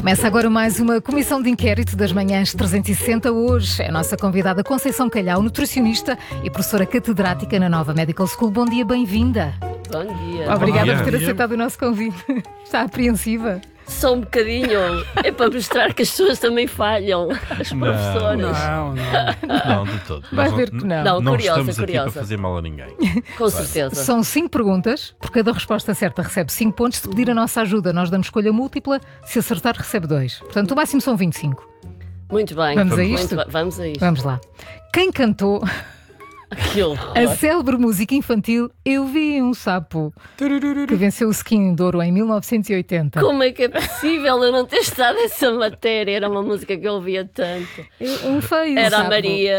Começa agora mais uma comissão de inquérito das manhãs 360. Hoje é a nossa convidada Conceição Calhau, nutricionista e professora catedrática na Nova Medical School. Bom dia, bem-vinda. Bom dia. Obrigada por ter aceitado o nosso convite. Está apreensiva? Só um bocadinho. É para mostrar que as pessoas também falham. As professoras. Não, de todo. Vai ver que não. Não curiosa, estamos aqui curiosa. para fazer mal a ninguém. Com certeza. São 5 perguntas. Por cada resposta certa recebe 5 pontos. Se pedir a nossa ajuda, nós damos escolha múltipla. Se acertar, recebe 2. Portanto, o máximo são 25. Muito bem. Vamos a isto? Vamos a isto. Vamos lá. Quem cantou Aquilo. a célebre música infantil Eu Vi um Sapo, que venceu o Skin de Ouro em 1980? Como é que é possível eu não ter estado essa matéria? Era uma música que eu ouvia tanto. Um feio Era a sapo. Maria.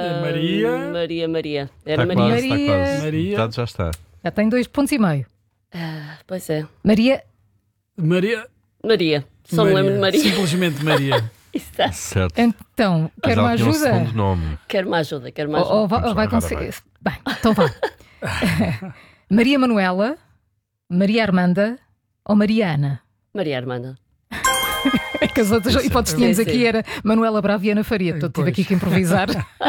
Maria. Era Está Maria. quase, está Maria. quase. Maria. Metade já está. Já tem 2,5 pontos. Pois é. Maria. Maria. Só me lembro de Maria. Simplesmente Maria. Exato. Certo. Então, Mas quer uma ela tinha um ajuda? segundo nome. Quero uma ajuda, quero uma ajuda. Ou vai Vamos lá, conseguir. Bem, então vá. Maria Manuela, Maria Armanda ou Maria Ana? Maria Armanda. É que as outras hipóteses que tínhamos Sim, aqui sim. era Manuela Bravo e Ana Faria. Portanto, tive aqui que improvisar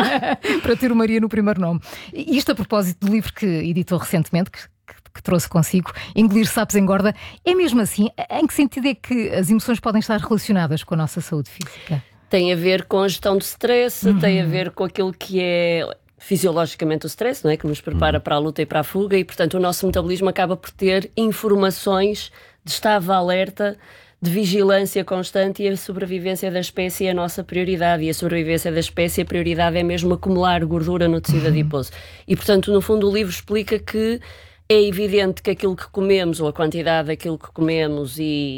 para ter o Maria no primeiro nome. E isto a propósito do livro que editou recentemente, que trouxe consigo, Engolir Sapos Engorda. É mesmo assim? Em que sentido é que as emoções podem estar relacionadas com a nossa saúde física? Tem a ver com a gestão do stress, tem a ver com aquilo que é fisiologicamente o stress, não é? Que nos prepara para a luta e para a fuga, e portanto o nosso metabolismo acaba por ter informações de estado de alerta, de vigilância constante, e a sobrevivência da espécie é a nossa prioridade, e a sobrevivência da espécie, a prioridade é mesmo acumular gordura no tecido adiposo. E portanto, no fundo, o livro explica que é evidente que aquilo que comemos, ou a quantidade daquilo que comemos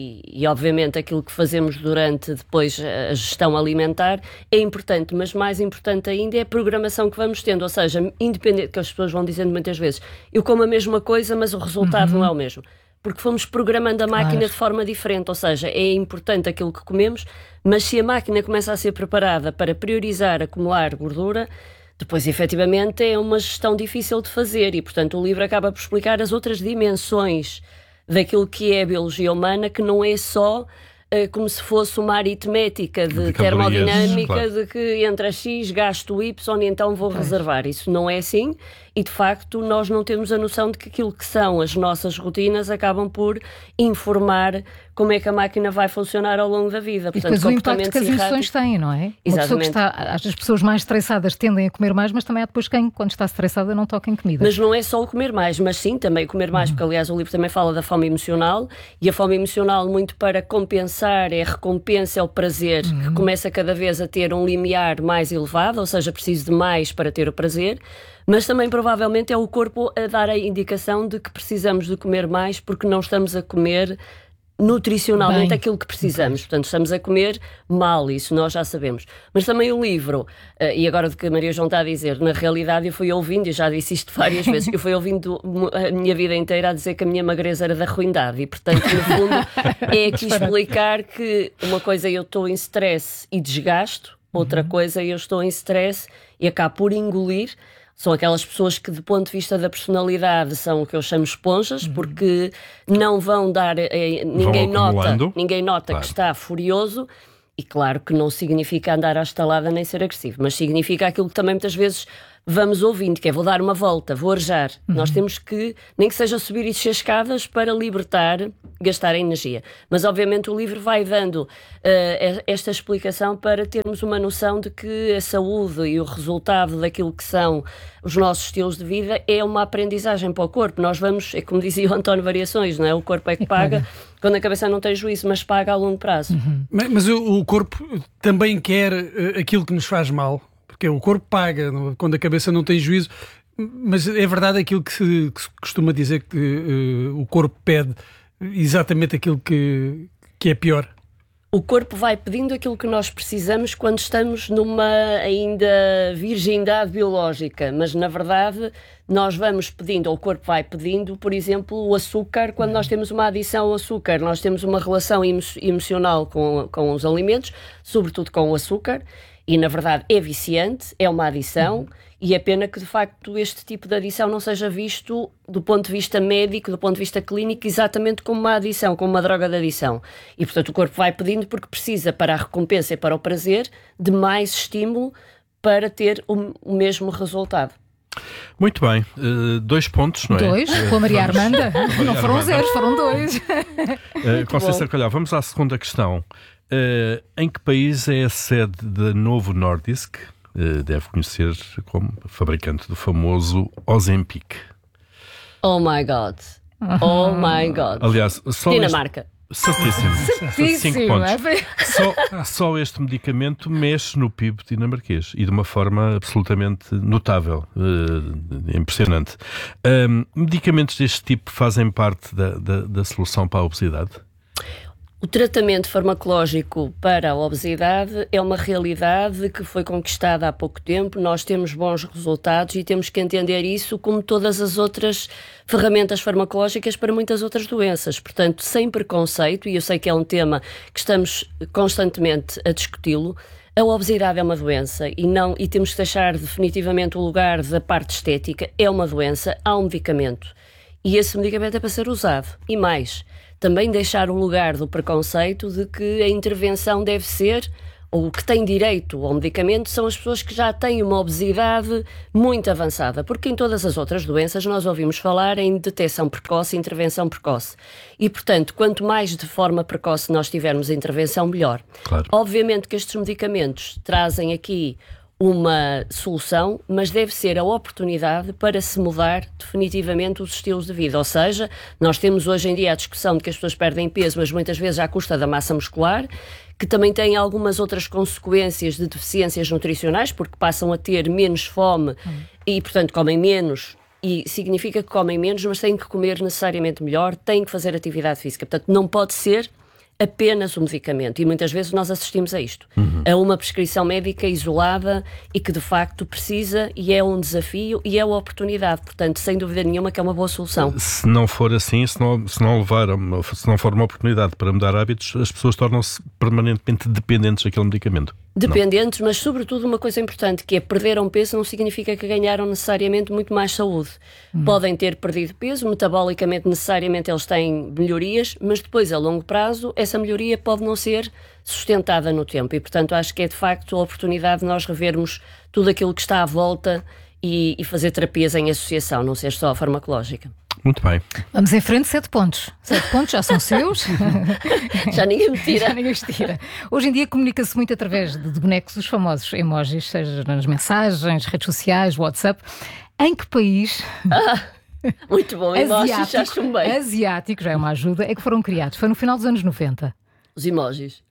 e obviamente aquilo que fazemos durante depois a gestão alimentar é importante, mas mais importante ainda é a programação que vamos tendo, ou seja, independente, que as pessoas vão dizendo muitas vezes, eu como a mesma coisa, mas o resultado não é o mesmo. Porque fomos programando a máquina Claro. de forma diferente, ou seja, é importante aquilo que comemos, mas se a máquina começa a ser preparada para priorizar acumular gordura, depois, efetivamente, é uma gestão difícil de fazer e, portanto, o livro acaba por explicar as outras dimensões daquilo que é a biologia humana, que não é só como se fosse uma aritmética de calorias, termodinâmica, claro. de que entre a X gasto Y e então vou reservar. Isso não é assim e, de facto, nós não temos a noção de que aquilo que são as nossas rotinas acabam por informar como é que a máquina vai funcionar ao longo da vida. E depois o impacto que as emoções têm, não é? Uma pessoa que Exatamente. as pessoas mais estressadas tendem a comer mais, mas também há depois quem, quando está estressada, não toca em comida. Mas não é só o comer mais, mas sim também o comer mais, porque aliás o livro também fala da fome emocional, e a fome emocional, muito para compensar, é a recompensa, é o prazer, que começa cada vez a ter um limiar mais elevado, ou seja, preciso de mais para ter o prazer, mas também provavelmente é o corpo a dar a indicação de que precisamos de comer mais porque não estamos a comer nutricionalmente Bem. aquilo que precisamos. Portanto, estamos a comer mal, isso nós já sabemos. Mas também o livro, e agora do que a Maria João está a dizer, na realidade eu fui ouvindo, e já disse isto várias vezes, eu fui ouvindo a minha vida inteira a dizer que a minha magreza era da ruindade, e portanto, no fundo, é aqui explicar que uma coisa eu estou em stress e desgasto, outra coisa eu estou em stress e acabo por engolir. São aquelas pessoas que, do ponto de vista da personalidade, são o que eu chamo esponjas, porque não vão dar... ninguém nota Claro. que está furioso, e claro que não significa andar à estalada nem ser agressivo, mas significa aquilo que também muitas vezes vamos ouvindo, que é vou dar uma volta, vou arejar. Nós temos que, nem que seja subir e descer escadas para libertar, gastar a energia. Mas obviamente o livro vai dando esta explicação para termos uma noção de que a saúde e o resultado daquilo que são os nossos estilos de vida é uma aprendizagem para o corpo. Nós vamos, é como dizia o António Variações, não é? O corpo é que paga, quando a cabeça não tem juízo, mas paga a longo prazo. Mas o corpo também quer aquilo que nos faz mal, porque o corpo paga quando a cabeça não tem juízo, mas é verdade aquilo que se costuma dizer, que o corpo pede exatamente aquilo que é pior. O corpo vai pedindo aquilo que nós precisamos quando estamos numa ainda virgindade biológica, mas na verdade nós vamos pedindo, ou o corpo vai pedindo, por exemplo, o açúcar. Quando nós temos uma adição ao açúcar, nós temos uma relação emocional com os alimentos, sobretudo com o açúcar, e na verdade é viciante, é uma adição, E é pena que, de facto, este tipo de adição não seja visto do ponto de vista médico, do ponto de vista clínico, exatamente como uma adição, como uma droga de adição. E, portanto, o corpo vai pedindo porque precisa, para a recompensa e para o prazer, de mais estímulo para ter o mesmo resultado. Muito bem, 2 pontos, não é? 2, com a Maria Armanda. Não foram 0, foram 2. Conceição Calhau, vamos à segunda questão. Em que país é a sede da Novo Nordisk? Deve conhecer como fabricante do famoso Ozempic. Oh my God. Oh my God. Aliás, só Dinamarca. Certíssimo. 5 pontos. Só este medicamento mexe no PIB dinamarquês e de uma forma absolutamente notável, impressionante. Medicamentos deste tipo fazem parte da solução para a obesidade? O tratamento farmacológico para a obesidade é uma realidade que foi conquistada há pouco tempo. Nós temos bons resultados e temos que entender isso como todas as outras ferramentas farmacológicas para muitas outras doenças. Portanto, sem preconceito, e eu sei que é um tema que estamos constantemente a discuti-lo, a obesidade é uma doença e temos que deixar definitivamente o lugar da parte estética. É uma doença, há um medicamento. E esse medicamento é para ser usado. E mais, também deixar o lugar do preconceito de que a intervenção deve ser, ou que tem direito ao medicamento, são as pessoas que já têm uma obesidade muito avançada. Porque em todas as outras doenças nós ouvimos falar em detecção precoce e intervenção precoce. E, portanto, quanto mais de forma precoce nós tivermos a intervenção, melhor. Claro. Obviamente que estes medicamentos trazem aqui uma solução, mas deve ser a oportunidade para se mudar definitivamente os estilos de vida. Ou seja, nós temos hoje em dia a discussão de que as pessoas perdem peso, mas muitas vezes à custa da massa muscular, que também tem algumas outras consequências de deficiências nutricionais, porque passam a ter menos fome e, portanto, comem menos. E significa que comem menos, mas têm que comer necessariamente melhor, têm que fazer atividade física. Portanto, não pode ser apenas o medicamento, e muitas vezes nós assistimos a isto, a uma prescrição médica isolada e que de facto precisa, e é um desafio e é uma oportunidade, portanto sem dúvida nenhuma que é uma boa solução. Se não for assim, se não for uma oportunidade para mudar hábitos, as pessoas tornam-se permanentemente dependentes daquele medicamento. Dependentes, mas sobretudo uma coisa importante, que é perderam peso não significa que ganharam necessariamente muito mais saúde. Podem ter perdido peso, metabolicamente necessariamente eles têm melhorias, mas depois a longo prazo essa melhoria pode não ser sustentada no tempo e portanto acho que é de facto a oportunidade de nós revermos tudo aquilo que está à volta e fazer terapias em associação, não ser só a farmacológica. Muito bem. Vamos em frente, 7 pontos. 7 pontos já são seus. Já ninguém me tira. Já ninguém os tira. Hoje em dia comunica-se muito através de bonecos, os famosos emojis, seja nas mensagens, redes sociais, WhatsApp. Em que país... Muito bom, emojis, já chumbei. Asiático, já é uma ajuda, é que foram criados? Foi no final dos anos 90. Os emojis?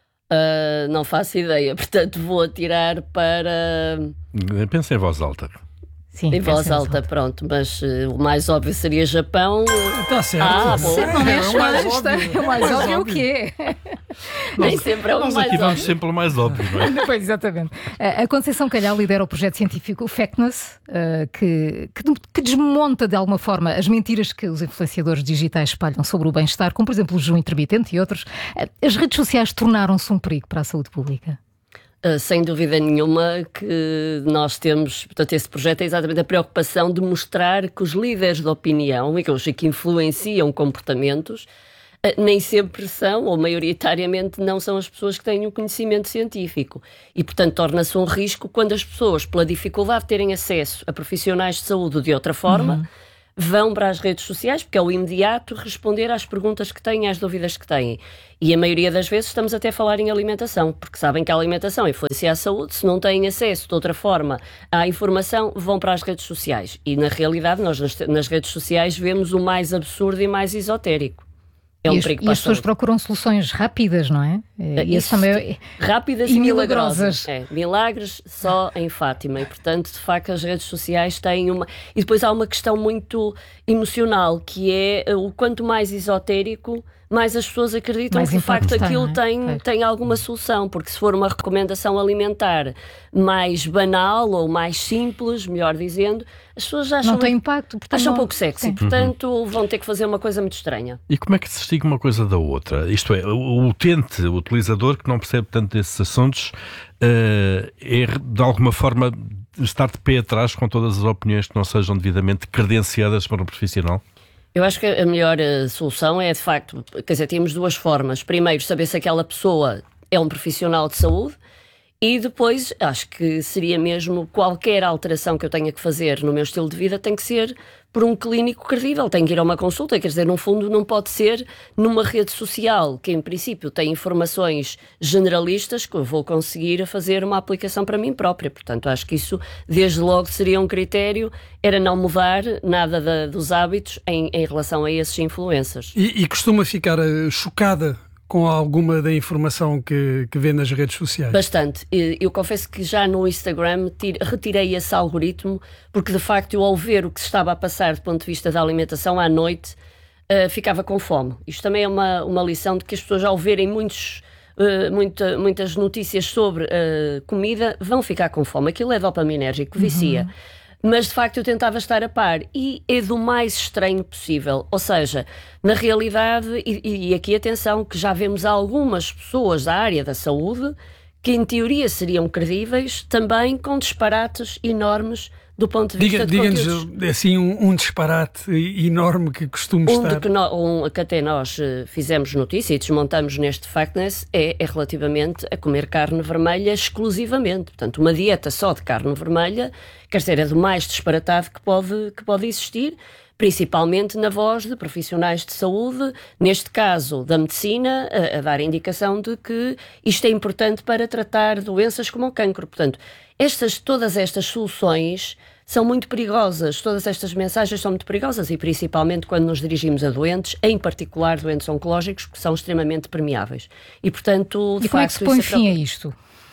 Não faço ideia, portanto vou atirar para... Pensa em voz alta. Sim, em voz alta, pronto, mas o mais óbvio seria Japão. Está certo. Bom. Não mexe mais, é o mais óbvio o quê? Nem sempre é o mais óbvio. Nós aqui vamos sempre o mais óbvio, não é? Pois, exatamente. A Conceição Calhau lidera o projeto científico o Factness, que desmonta de alguma forma as mentiras que os influenciadores digitais espalham sobre o bem-estar, como por exemplo o jejum intermitente e outros. As redes sociais tornaram-se um perigo para a saúde pública? Sem dúvida nenhuma que nós temos, portanto, esse projeto é exatamente a preocupação de mostrar que os líderes de opinião e que influenciam comportamentos nem sempre são, ou maioritariamente não são as pessoas que têm o conhecimento científico. E, portanto, torna-se um risco quando as pessoas, pela dificuldade de terem acesso a profissionais de saúde de outra forma, vão para as redes sociais, porque é o imediato responder às perguntas que têm, às dúvidas que têm. E a maioria das vezes estamos até a falar em alimentação, porque sabem que a alimentação influencia a saúde, se não têm acesso de outra forma à informação, vão para as redes sociais. E na realidade nós nas redes sociais vemos o mais absurdo e mais esotérico. É um perigo para a saúde. E as pessoas procuram soluções rápidas, não é? Isso também rápidas e milagrosas. Milagres só em Fátima. E, portanto, de facto, as redes sociais têm uma... E depois há uma questão muito emocional, que é o quanto mais esotérico, mais as pessoas acreditam que de facto aquilo tem alguma solução, porque se for uma recomendação alimentar mais banal ou mais simples, melhor dizendo, as pessoas já não tem impacto, acham pouco sexy, portanto vão ter que fazer uma coisa muito estranha. E como é que se distingue uma coisa da outra? Isto é, o utente, o utilizador que não percebe tanto desses assuntos, é de alguma forma estar de pé atrás com todas as opiniões que não sejam devidamente credenciadas para um profissional? Eu acho que a melhor solução é, de facto, quer dizer, temos duas formas. Primeiro, saber se aquela pessoa é um profissional de saúde, e depois, acho que seria mesmo qualquer alteração que eu tenha que fazer no meu estilo de vida tem que ser por um clínico credível, tem que ir a uma consulta, quer dizer, no fundo não pode ser numa rede social que em princípio tem informações generalistas que eu vou conseguir fazer uma aplicação para mim própria. Portanto, acho que isso desde logo seria um critério, era não mudar nada dos hábitos em relação a esses influencers. E costuma ficar chocada com alguma da informação que vê nas redes sociais? Bastante. Eu confesso que já no Instagram retirei esse algoritmo, porque de facto eu, ao ver o que se estava a passar do ponto de vista da alimentação à noite, ficava com fome. Isto também é uma lição de que as pessoas, ao verem muitas notícias sobre comida, vão ficar com fome. Aquilo é dopaminérgico, vicia. Mas de facto eu tentava estar a par, e é do mais estranho possível. Ou seja, na realidade, e aqui atenção, que já vemos algumas pessoas da área da saúde que em teoria seriam credíveis, também com disparates enormes do ponto de vista de conteúdos. Diga-nos assim um disparate enorme que costuma estar. Que até nós fizemos notícia e desmontamos neste Factness é relativamente a comer carne vermelha exclusivamente. Portanto, uma dieta só de carne vermelha, quer dizer, é do mais disparatado que pode existir, principalmente na voz de profissionais de saúde, neste caso da medicina, a dar indicação de que isto é importante para tratar doenças como o cancro. Portanto, todas estas soluções são muito perigosas, todas estas mensagens são muito perigosas, e principalmente quando nos dirigimos a doentes, em particular doentes oncológicos, que são extremamente permeáveis. E, portanto, como é que se põe fim a isto?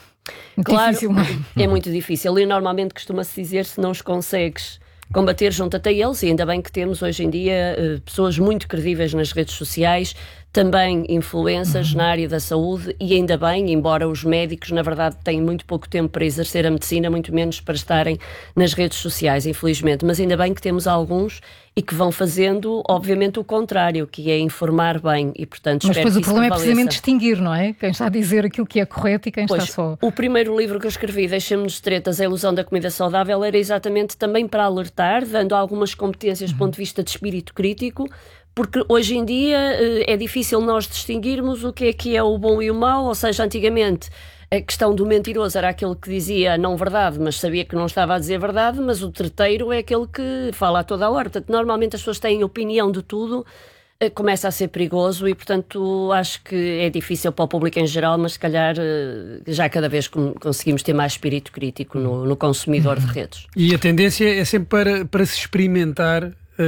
Claro, é muito difícil, e normalmente costuma-se dizer, se não os consegues combater, junta-te a eles, e ainda bem que temos hoje em dia pessoas muito credíveis nas redes sociais, também influências na área da saúde, e ainda bem, embora os médicos na verdade tenham muito pouco tempo para exercer a medicina, muito menos para estarem nas redes sociais, infelizmente, mas ainda bem que temos alguns e que vão fazendo obviamente o contrário, que é informar bem, e portanto mas depois o problema é prevaleça. precisamente distinguir, não é? Quem está a dizer aquilo que é correto e quem está só... O primeiro livro que eu escrevi, Deixemos-nos tretas, a ilusão da comida saudável, era exatamente também para alertar, dando algumas competências do ponto de vista de espírito crítico, porque hoje em dia é difícil nós distinguirmos o que é o bom e o mau, ou seja, antigamente a questão do mentiroso era aquele que dizia não verdade, mas sabia que não estava a dizer verdade, mas o treteiro é aquele que fala a toda a hora. Portanto, normalmente as pessoas têm opinião de tudo, começa a ser perigoso, e portanto acho que é difícil para o público em geral, mas se calhar já cada vez conseguimos ter mais espírito crítico no consumidor de redes. E a tendência é sempre para se experimentar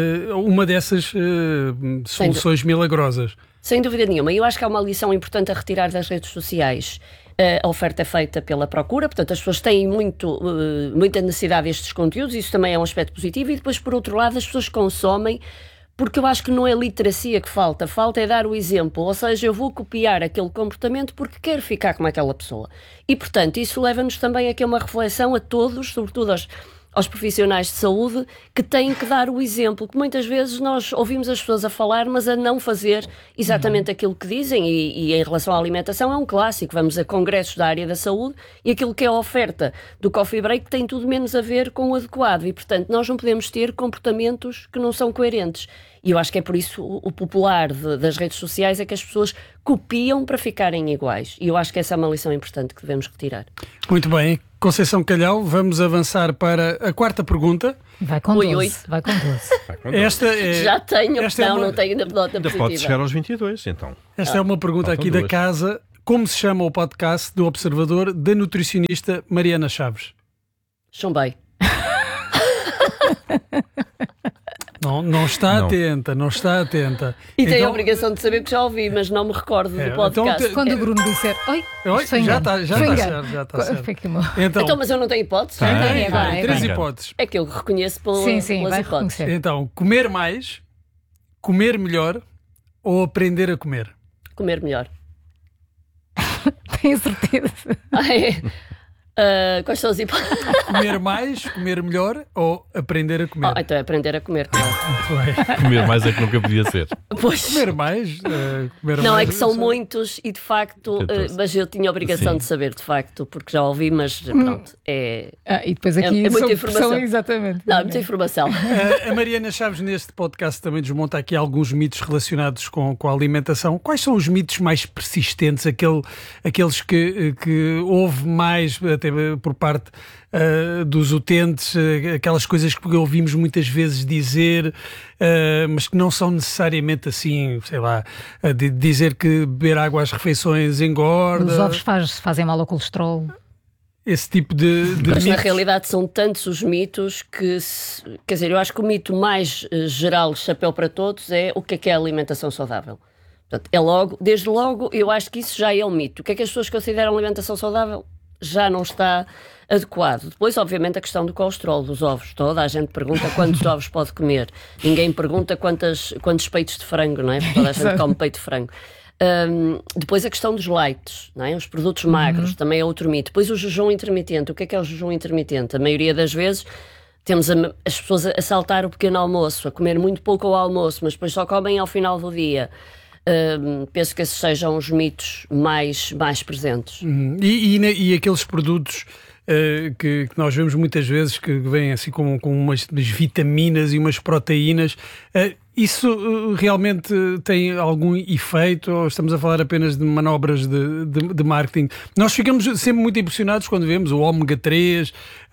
uma dessas soluções milagrosas. Sem dúvida nenhuma. Eu acho que há uma lição importante a retirar das redes sociais. A oferta é feita pela procura, portanto as pessoas têm muita necessidade destes conteúdos, isso também é um aspecto positivo, e depois por outro lado as pessoas consomem porque eu acho que não é literacia que falta é dar o exemplo, ou seja, eu vou copiar aquele comportamento porque quero ficar como aquela pessoa. E portanto isso leva-nos também aqui a uma reflexão a todos, sobretudo aos profissionais de saúde, que têm que dar o exemplo, que muitas vezes nós ouvimos as pessoas a falar, mas a não fazer exatamente aquilo que dizem, e em relação à alimentação é um clássico, vamos a congressos da área da saúde e aquilo que é a oferta do coffee break tem tudo menos a ver com o adequado, e portanto nós não podemos ter comportamentos que não são coerentes. E eu acho que é por isso o popular das redes sociais é que as pessoas copiam para ficarem iguais. E eu acho que essa é uma lição importante que devemos retirar. Muito bem. Conceição Calhau, vamos avançar para a quarta pergunta. Vai com 12. Vai com 12. Esta é, já tenho, não tenho ainda nota positiva. Pode chegar aos 22, então. Esta é uma pergunta aqui da casa. Como se chama o podcast do Observador da nutricionista Mariana Chaves? Chumbei. Não está atenta, não está atenta. E tem a obrigação de saber que já ouvi, mas não me recordo do podcast. Então, quando o Bruno disser, já está certo. Então, mas eu não tenho hipótese? Tem 3 hipóteses. É que eu reconheço pelas hipóteses. Então, comer mais, comer melhor ou aprender a comer? Comer melhor. Tenho certeza. Quais são as hipóteses? Comer mais, comer melhor ou aprender a comer? Então é aprender a comer. Comer mais é que nunca podia ser. Pois. Comer mais? Não, mais, é que são muitos e de facto, mas eu tinha a obrigação de saber, de facto, porque já ouvi, mas pronto, e depois aqui é muita informação. Exatamente. Não, é muita informação. A Mariana Chaves neste podcast também desmonta aqui alguns mitos relacionados com a alimentação. Quais são os mitos mais persistentes, aqueles que houve mais até por parte dos utentes, aquelas coisas que ouvimos muitas vezes dizer, mas que não são necessariamente assim, sei lá, de dizer que beber água às refeições engorda. Os ovos fazem mal ao colesterol. Esse tipo de mas mitos. Na realidade são tantos os mitos que, quer dizer, eu acho que o mito mais geral, chapéu para todos, é o que é a alimentação saudável. Portanto, desde logo, eu acho que isso já é um mito. O que é que as pessoas consideram alimentação saudável? Já não está adequado. Depois, obviamente, a questão do colesterol, dos ovos. Toda a gente pergunta quantos ovos pode comer. Ninguém pergunta quantos peitos de frango, não é? Porque toda a gente come peito de frango. Depois a questão dos leites, não é? Os produtos magros, também é outro mito. Depois o jejum intermitente. O que é o jejum intermitente? A maioria das vezes temos as pessoas a saltar o pequeno almoço, a comer muito pouco ao almoço, mas depois só comem ao final do dia. Penso que esses sejam os mitos mais presentes. E aqueles produtos que nós vemos muitas vezes que vêm assim com umas vitaminas e umas proteínas, isso realmente tem algum efeito ou estamos a falar apenas de manobras de marketing? Nós ficamos sempre muito impressionados quando vemos o ômega 3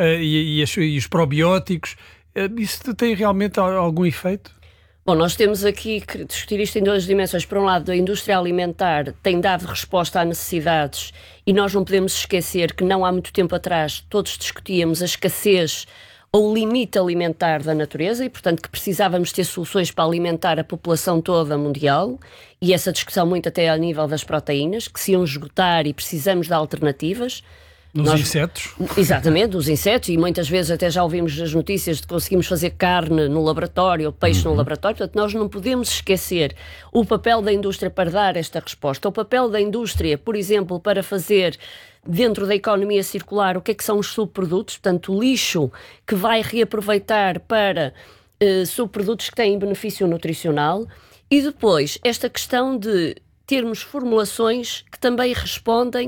e os probióticos. Isso tem realmente algum efeito? Bom, nós temos aqui que discutir isto em duas dimensões. Por um lado, a indústria alimentar tem dado resposta a necessidades e nós não podemos esquecer que não há muito tempo atrás todos discutíamos a escassez ou o limite alimentar da natureza e, portanto, que precisávamos ter soluções para alimentar a população toda mundial e essa discussão muito até ao nível das proteínas, que se iam esgotar e precisamos de alternativas. Insetos? Exatamente, dos insetos, e muitas vezes até já ouvimos as notícias de que conseguimos fazer carne no laboratório ou peixe no laboratório, portanto nós não podemos esquecer o papel da indústria para dar esta resposta, o papel da indústria, por exemplo, para fazer dentro da economia circular o que são os subprodutos, portanto o lixo que vai reaproveitar para subprodutos que têm benefício nutricional, e depois esta questão de termos formulações que também respondem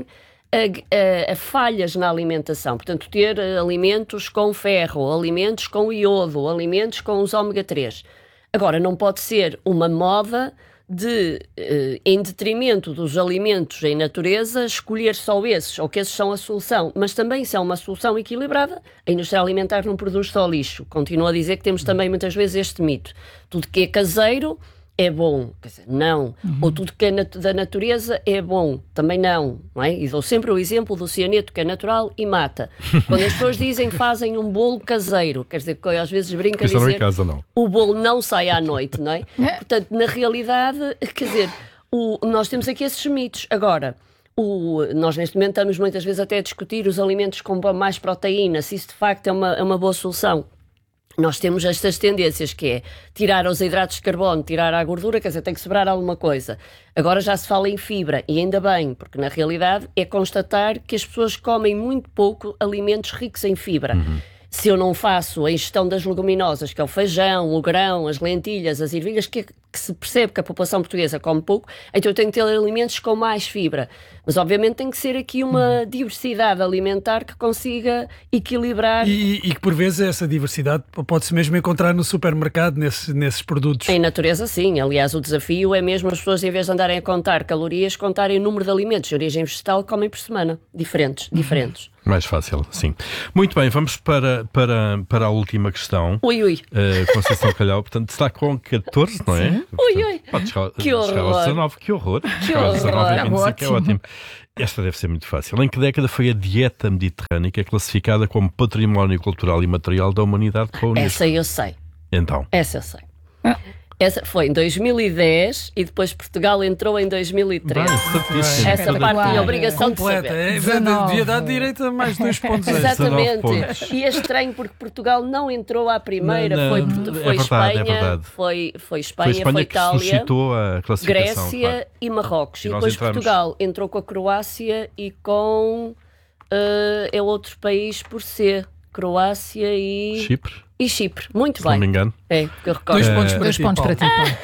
a falhas na alimentação, portanto ter alimentos com ferro, alimentos com iodo, alimentos com os ômega 3. Agora, não pode ser uma moda de, em detrimento dos alimentos em natureza, escolher só esses, ou que esses são a solução, mas também se é uma solução equilibrada, a indústria alimentar não produz só lixo. Continuo a dizer que temos também muitas vezes este mito. Tudo que é caseiro é bom, quer dizer, não. Ou tudo que é da natureza é bom, também não é? E dou sempre o exemplo do cianeto que é natural e mata. Quando as pessoas dizem que fazem um bolo caseiro, quer dizer, que às vezes brinca a dizer o bolo não sai à noite, não é? Portanto, na realidade, quer dizer, nós temos aqui esses mitos. Agora, nós neste momento estamos muitas vezes até a discutir os alimentos com mais proteína, se isso de facto é uma boa solução. Nós temos estas tendências que é tirar os hidratos de carbono, tirar a gordura, quer dizer, tem que sobrar alguma coisa. Agora já se fala em fibra, e ainda bem, porque na realidade é constatar que as pessoas comem muito pouco alimentos ricos em fibra. Se eu não faço a ingestão das leguminosas, que é o feijão, o grão, as lentilhas, as ervilhas, que se percebe que a população portuguesa come pouco, então eu tenho que ter alimentos com mais fibra. Mas obviamente tem que ser aqui uma diversidade alimentar que consiga equilibrar. E que por vezes essa diversidade pode-se mesmo encontrar no supermercado, nesses produtos. Em natureza, sim. Aliás, o desafio é mesmo as pessoas, em vez de andarem a contar calorias, contarem o número de alimentos de origem vegetal que comem por semana. Diferentes. Mais fácil, sim. Muito bem, vamos para a última questão. Ui. Conceição Calhau, portanto, está com 14, não é? Ui. Pode chegar Que horror. aos 19, que horror. Chegar aos 19 e 25 é ótimo. Esta deve ser muito fácil. Em que década foi a dieta mediterrânica classificada como património cultural e material da humanidade pela Unesco? Essa eu sei. Então? Essa eu sei. Essa foi em 2010 e depois Portugal entrou em 2013. Essa parte tinha obrigação completa, de saber. Devia dar direito a mais 2 pontos. Exatamente. E é estranho porque Portugal não entrou à primeira. Foi Espanha, foi Espanha, foi Itália, que suscitou a classificação, Grécia e Marrocos. E depois Portugal entrou com a Croácia e com outro país por C. Croácia e... Chipre, muito bem. Se não me engano. É, porque eu recordo. 2 pontos para ti.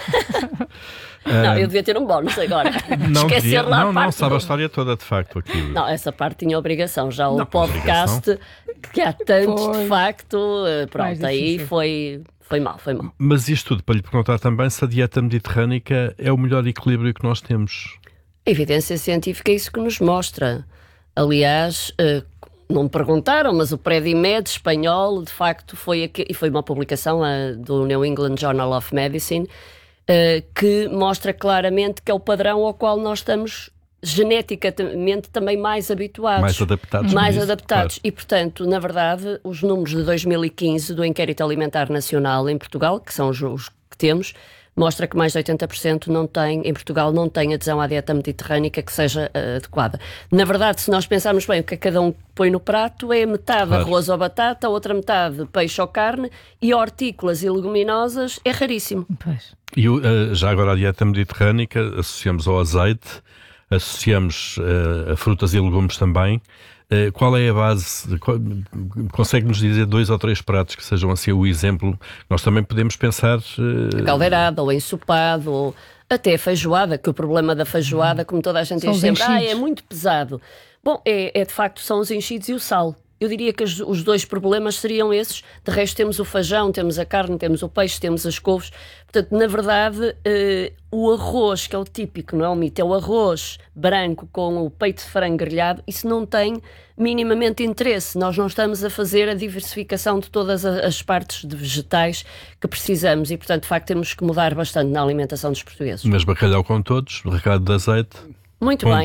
Não, eu devia ter um bónus agora. Esquecer lá a parte. Não, sabe a história toda, de facto. Aquilo. Não, essa parte tinha obrigação. Já o podcast, que há tantos, de facto, pronto, aí foi mal. Mas isto tudo para lhe perguntar também se a dieta mediterrânica é o melhor equilíbrio que nós temos. A evidência científica é isso que nos mostra. Aliás... Não me perguntaram, mas o Predimed espanhol, de facto, foi uma publicação do New England Journal of Medicine que mostra claramente que é o padrão ao qual nós estamos geneticamente também mais habituados. Mais adaptados. Claro. E, portanto, na verdade, os números de 2015 do Inquérito Alimentar Nacional em Portugal, que são os que temos, mostra que mais de 80% em Portugal não tem adesão à dieta mediterrânica que seja adequada. Na verdade, se nós pensarmos bem o que cada um põe no prato, é metade arroz ou batata, outra metade peixe ou carne, e hortícolas e leguminosas é raríssimo. Pois. E já agora a dieta mediterrânica associamos ao azeite, associamos a frutas e legumes também. Qual é a base? Consegue-nos dizer 2 ou 3 pratos que sejam assim o exemplo? Nós também podemos pensar... A caldeirada, ou ensopado, ou até a feijoada, que o problema da feijoada, como toda a gente diz sempre, é muito pesado. Bom, de facto são os enchidos e o sal. Eu diria que os 2 problemas seriam esses. De resto temos o feijão, temos a carne, temos o peixe, temos as couves. Portanto, na verdade, o arroz, que é o típico, não é o mito, é o arroz branco com o peito de frango grelhado, isso não tem minimamente interesse. Nós não estamos a fazer a diversificação de todas as partes de vegetais que precisamos e, portanto, de facto, temos que mudar bastante na alimentação dos portugueses. Mas bacalhau com todos, recado de azeite... Muito bem.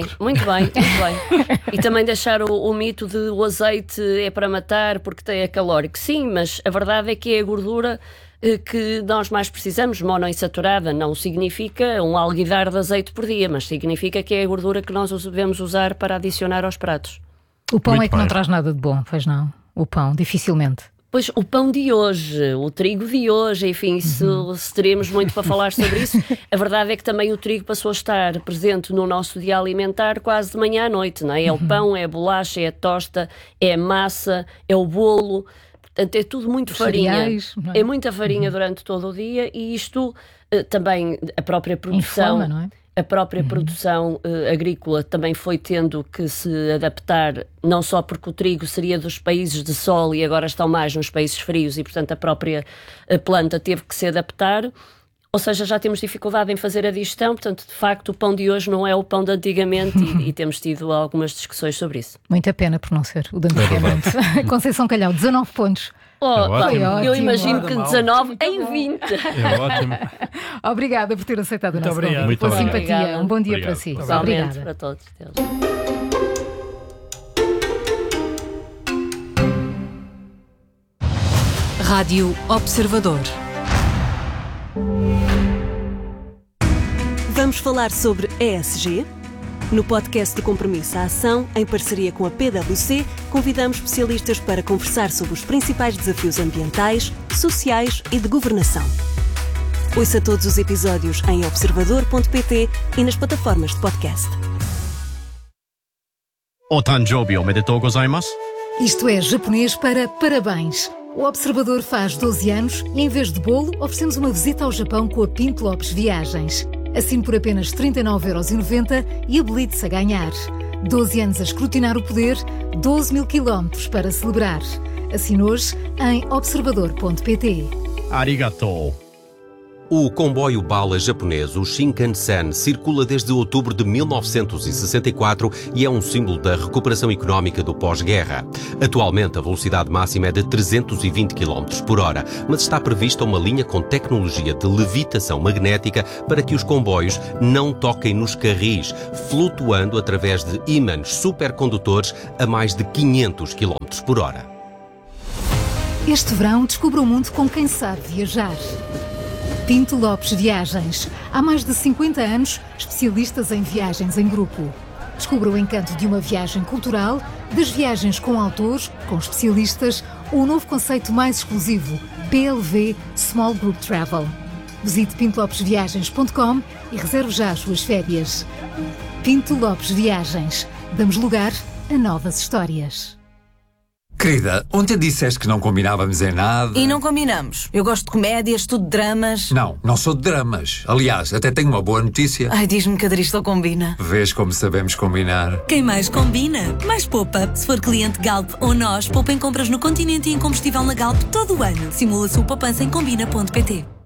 E também deixar o mito de o azeite é para matar porque é calórico. Sim, mas a verdade é que é a gordura que nós mais precisamos, monoinsaturada. Não significa um alguidar de azeite por dia, mas significa que é a gordura que nós devemos usar para adicionar aos pratos. O pão é que não traz nada de bom, pois não? O pão, dificilmente. Pois, o pão de hoje, o trigo de hoje, enfim, se teremos muito para falar sobre isso. A verdade é que também o trigo passou a estar presente no nosso dia alimentar quase de manhã à noite, não é? É o pão, é a bolacha, é a tosta, é a massa, é o bolo. Portanto, é tudo muito farinha. Cereais, não é? É muita farinha durante todo o dia e isto também, a própria produção... Inflama, não é? A própria produção agrícola também foi tendo que se adaptar, não só porque o trigo seria dos países de sol e agora estão mais nos países frios e, portanto, a própria planta teve que se adaptar. Ou seja, já temos dificuldade em fazer a digestão, portanto, de facto, o pão de hoje não é o pão de antigamente e temos tido algumas discussões sobre isso. Muita pena por não ser o de antigamente. Conceição Calhau, 19 pontos. Eu imagino que 19 em 20. É ótimo. Obrigada por ter aceitado o nosso convite. Muito pela obrigado. simpatia. Um bom dia para si. Obrigada para todos. Deus. Rádio Observador. Vamos falar sobre ESG? No podcast de Compromisso à Ação, em parceria com a PwC, convidamos especialistas para conversar sobre os principais desafios ambientais, sociais e de governação. Ouça todos os episódios em observador.pt e nas plataformas de podcast. Otanjobi omedetou gozaimasu? Isto é japonês para parabéns. O Observador faz 12 anos e, em vez de bolo, oferecemos uma visita ao Japão com a Pinto Lopes Viagens. Assine por apenas 39,90€ e habilite-se a ganhar. 12 anos a escrutinar o poder, 12 mil quilómetros para celebrar. Assine hoje em observador.pt. Arigatou. O comboio bala japonês, o Shinkansen, circula desde outubro de 1964 e é um símbolo da recuperação económica do pós-guerra. Atualmente, a velocidade máxima é de 320 km por hora, mas está prevista uma linha com tecnologia de levitação magnética para que os comboios não toquem nos carris, flutuando através de ímãs supercondutores a mais de 500 km por hora. Este verão, descubra o mundo com quem sabe viajar. Pinto Lopes Viagens. Há mais de 50 anos, especialistas em viagens em grupo. Descubra o encanto de uma viagem cultural, das viagens com autores, com especialistas, ou o novo conceito mais exclusivo, PLV Small Group Travel. Visite pintolopesviagens.com e reserve já as suas férias. Pinto Lopes Viagens. Damos lugar a novas histórias. Querida, ontem disseste que não combinávamos em nada. E não combinamos. Eu gosto de comédias, tudo de dramas. Não sou de dramas. Aliás, até tenho uma boa notícia. Ai, diz-me que a Dristol combina. Vês como sabemos combinar. Quem mais combina, mais poupa. Se for cliente Galp ou nós, poupa em compras no Continente e em combustível na Galp todo o ano. Simula a sua poupança em combina.pt.